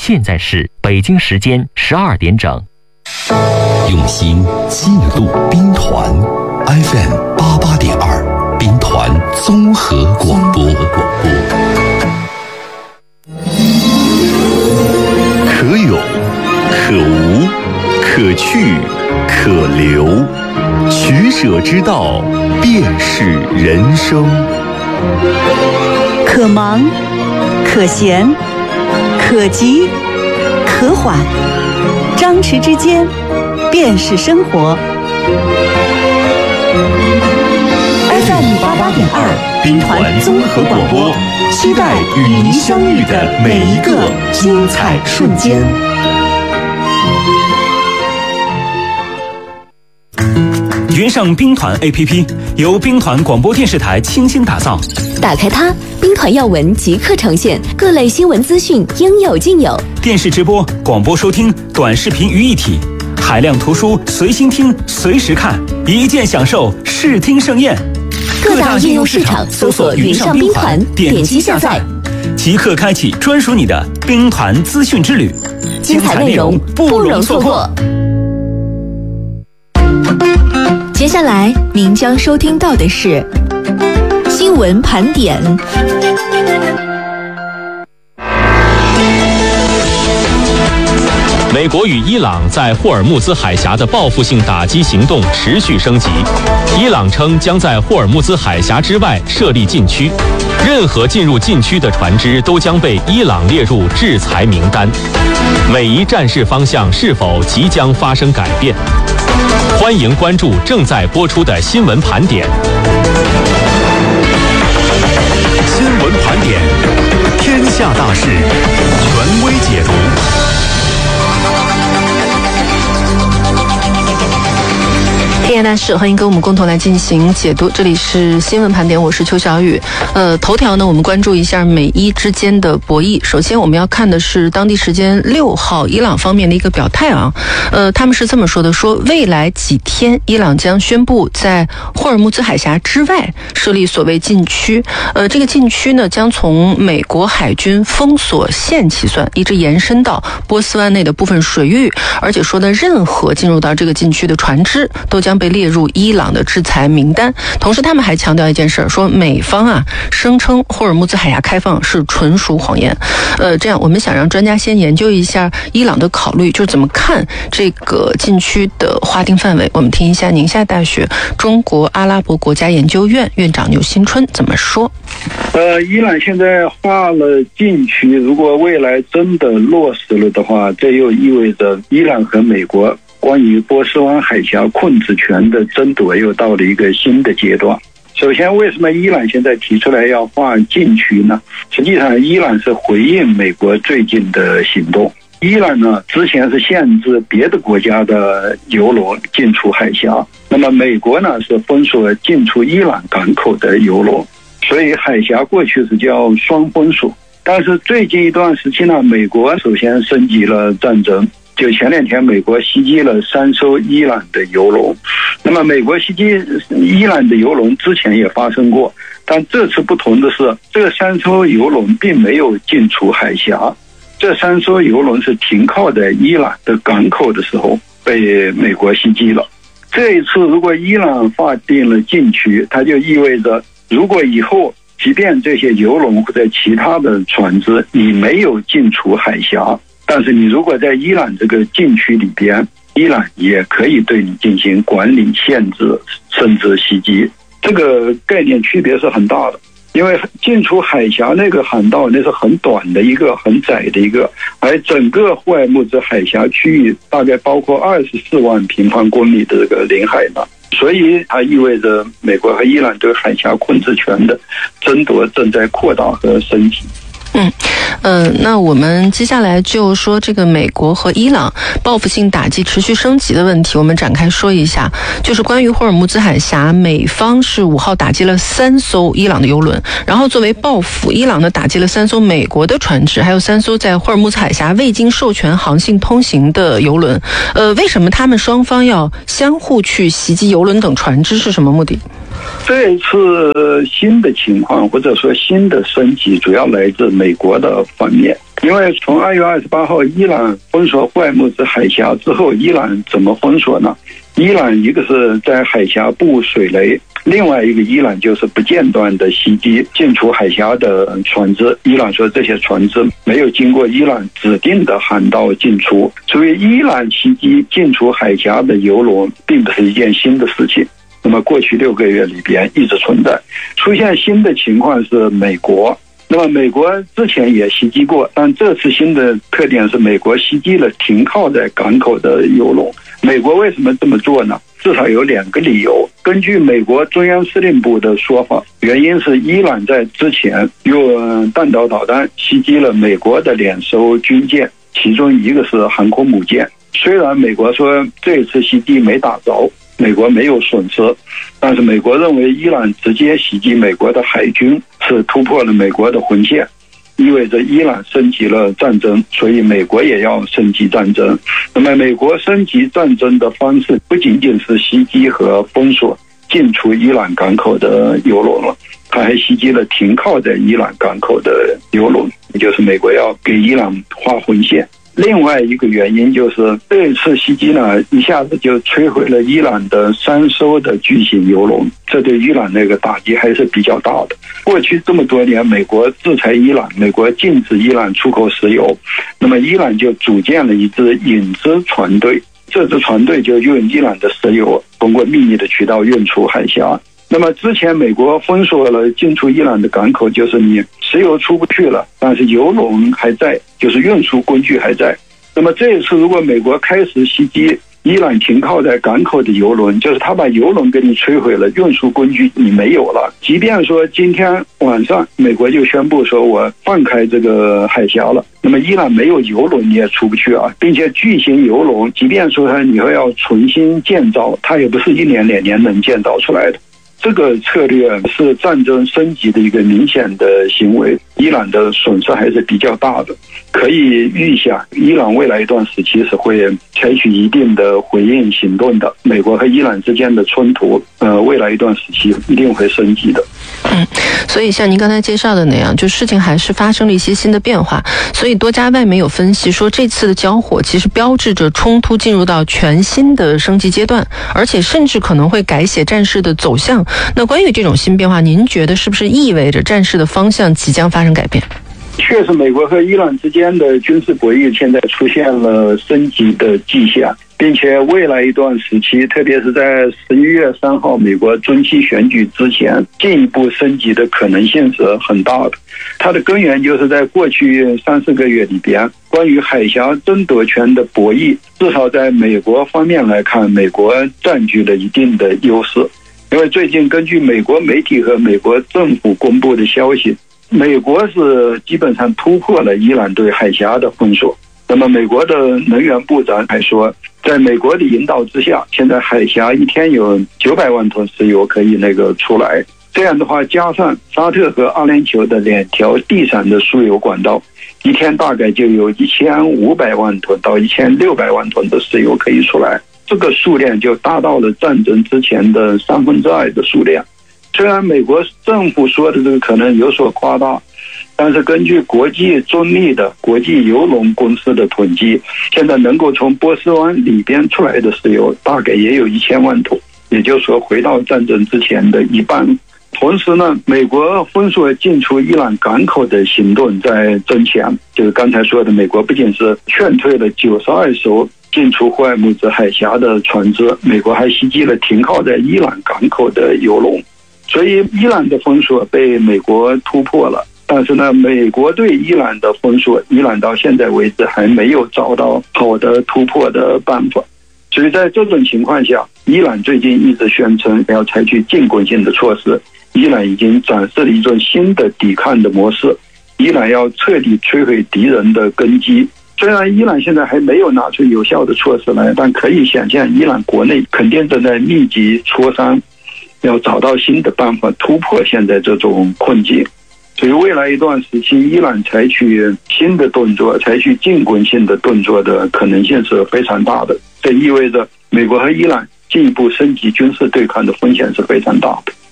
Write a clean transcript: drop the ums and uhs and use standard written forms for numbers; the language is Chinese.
现在是北京时间12点整。 用心记录兵团 FM 88.2，兵团综合广播。可有可无，可去可留，取舍之道便是人生。 可忙可闲可急可缓，张弛之间便是生活。FM 88.2，兵团综合广播，期待与您相遇的每一个精彩瞬间。 云上兵团 APP 由兵团广播电视台倾心打造， 打开它，兵团要闻即刻呈现，各类新闻资讯应有尽有。 电视直播、广播收听、短视频于一体，海量图书随心听、随时看，一键享受视听盛宴。 各大应用市场搜索云上兵团，点击下载， 即刻开启专属你的兵团资讯之旅， 精彩内容不容错过。接下来您将收听到的是新闻盘点。 美国与伊朗在霍尔木兹海峡的报复性打击行动持续升级。伊朗称将在霍尔木兹海峡之外设立禁区，任何进入禁区的船只都将被伊朗列入制裁名单。美伊战事方向是否即将发生改变？欢迎关注正在播出的新闻盘点。 新闻盘点，天下大事，权威解读。 天下大事，欢迎跟我们共同来进行解读。这里是新闻盘点，我是邱小雨。头条呢，我们关注一下美伊之间的博弈。首先，我们要看的是当地时间6号，伊朗方面的一个表态啊。他们是这么说的：说未来几天，伊朗将宣布在霍尔木兹海峡之外设立所谓禁区。这个禁区呢，将从美国海军封锁线起算，一直延伸到波斯湾内的部分水域。而且说的任何进入到这个禁区的船只，都将被列入伊朗的制裁名单。同时他们还强调一件事，说美方啊声称霍尔木兹海峡开放是纯属谎言。这样我们想让专家先研究一下伊朗的考虑，就是怎么看这个禁区的划定范围。我们听一下宁夏大学中国阿拉伯国家研究院院长牛新春怎么说。 伊朗现在划了禁区，如果未来真的落实了的话，这又意味着伊朗和美国关于波斯湾海峡控制权的争夺又到了一个新的阶段。首先，为什么伊朗现在提出来要划禁区呢？实际上，伊朗是回应美国最近的行动。伊朗呢，之前是限制别的国家的油轮进出海峡，那么美国呢是封锁进出伊朗港口的油轮，所以海峡过去是叫双封锁。但是最近一段时期呢，美国首先升级了战争。就前2天，美国袭击了3艘伊朗的油轮。那么，美国袭击伊朗的油轮之前也发生过，但这次不同的是，这3艘油轮并没有进出海峡，这3艘油轮是停靠在伊朗的港口的时候被美国袭击了。这一次，如果伊朗划定了禁区，它就意味着，如果以后即便这些油轮或者其他的船只你没有进出海峡，但是你如果在伊朗这个禁区里边，伊朗也可以对你进行管理、限制，甚至袭击。这个概念区别是很大的，因为进出海峡那个航道那是很短的一个、很窄的一个，而整个霍尔木兹海峡区域大概包括24万平方公里的这个领海呢，所以它意味着美国和伊朗对海峡控制权的争夺正在扩大和升级。 那我们接下来就说这个美国和伊朗报复性打击持续升级的问题，我们展开说一下。就是关于霍尔木兹海峡，美方是5号打击了3艘伊朗的油轮，然后作为报复，伊朗呢打击了3艘美国的船只，还有3艘在霍尔木兹海峡未经授权航行通行的油轮。为什么他们双方要相互去袭击油轮等船只，是什么目的？ 这一次新的情况或者说新的升级主要来自美国的方面。 因为从2月28号伊朗封锁霍尔木兹海峡之后，伊朗怎么封锁呢？伊朗一个是在海峡布水雷，另外一个伊朗就是不间断的袭击进出海峡的船只。伊朗说这些船只没有经过伊朗指定的航道进出，所以伊朗袭击进出海峡的油轮并不是一件新的事情。那么过去6个月里边一直存在。出现新的情况是美国，那么美国之前也袭击过，但这次新的特点是美国袭击了停靠在港口的油轮。美国为什么这么做呢？至少有2个理由。根据美国中央司令部的说法，原因是伊朗在之前用弹道导弹袭击了美国的2艘军舰，其中一个是航空母舰。虽然美国说这次袭击没打着，美国没有损失，但是美国认为伊朗直接袭击美国的海军是突破了美国的红线，意味着伊朗升级了战争，所以美国也要升级战争。那么美国升级战争的方式不仅仅是袭击和封锁进出伊朗港口的油轮了，他还袭击了停靠在伊朗港口的油轮，也就是美国要给伊朗画红线。另外一个原因就是这一次袭击呢，一下子就摧毁了伊朗的3艘的巨型油轮，这对伊朗那个打击还是比较大的。过去这么多年，美国制裁伊朗，美国禁止伊朗出口石油，那么伊朗就组建了一支影子船队，这支船队就用伊朗的石油通过秘密的渠道运出海峡。那么之前美国封锁了进出伊朗的港口，就是你石油出不去了，但是油轮还在，就是运输工具还在。那么这一次如果美国开始袭击伊朗停靠在港口的油轮，就是他把油轮给你摧毁了，运输工具你没有了。即便说今天晚上美国就宣布说我放开这个海峡了，那么伊朗没有油轮你也出不去啊，并且巨型油轮即便说它以后要重新建造，它也不是1年2年能建造出来的。这个策略是战争升级的一个明显的行为，伊朗的损失还是比较大的。可以预想，伊朗未来一段时期是会采取一定的回应行动的。美国和伊朗之间的冲突，未来一段时期一定会升级的。 所以像您刚才介绍的那样，就事情还是发生了一些新的变化。所以多家外媒有分析说，这次的交火其实标志着冲突进入到全新的升级阶段，而且甚至可能会改写战事的走向。那关于这种新变化，您觉得是不是意味着战事的方向即将发生改变？ 确实，美国和伊朗之间的军事博弈现在出现了升级的迹象，并且未来一段时期，特别是在11月3号美国中期选举之前，进一步升级的可能性是很大的。它的根源就是在过去3-4个月里边，关于海峡争夺权的博弈，至少在美国方面来看，美国占据了一定的优势。因为最近根据美国媒体和美国政府公布的消息，美国是基本上突破了伊朗对海峡的封锁。那么美国的能源部长还说，在美国的引导之下，现在海峡一天有900万吨石油可以出来。这样的话，加上沙特和阿联酋的2条地上的输油管道，一天大概就有1500万吨到1600万吨的石油可以出来。这个数量就达到了战争之前的2/3的数量。虽然美国政府说的这个可能有所夸大，但是根据国际中立的国际油轮公司的统计，现在能够从波斯湾里边出来的石油大概也有1000万吨，也就是说回到战争之前的一半。同时呢，美国封锁进出伊朗港口的行动在增强，就是刚才说的，美国不仅是劝退了92艘进出霍尔木兹海峡的船只，美国还袭击了停靠在伊朗港口的油轮。所以伊朗的封锁被美国突破了，但是呢，美国对伊朗的封锁，伊朗到现在为止还没有找到好的突破的办法。所以在这种情况下，伊朗最近一直宣称要采取进攻性的措施，伊朗已经展示了一种新的抵抗的模式，伊朗要彻底摧毁敌人的根基。虽然伊朗现在还没有拿出有效的措施来，但可以想象伊朗国内肯定正在密集磋商，要找到新的办法突破现在这种困境。所以未来一段时期，伊朗采取新的动作，采取进攻性的动作的可能性是非常大的。这意味着美国和伊朗进一步升级军事对抗的风险是非常大的。